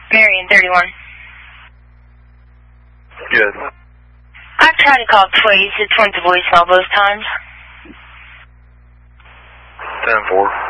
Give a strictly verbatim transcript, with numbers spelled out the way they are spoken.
Marion, thirty-one. Good. I've tried to call twice. It went to voicemail both times. ten four.